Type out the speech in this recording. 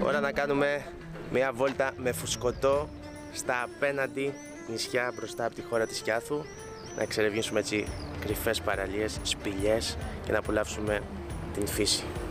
Ώρα να κάνουμε μια βόλτα με φουσκωτό στα απέναντι νησιά μπροστά από τη χώρα της Κιάθου. Να εξερευνήσουμε έτσι κρυφές παραλίες, σπηλιές και να απολαύσουμε την φύση.